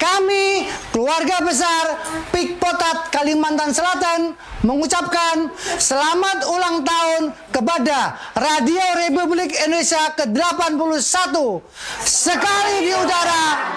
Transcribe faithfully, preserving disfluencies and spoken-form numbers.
Kami, keluarga besar Pikpotat Kalimantan Selatan, mengucapkan selamat ulang tahun kepada Radio Republik Indonesia ke delapan puluh satu. Sekali di udara,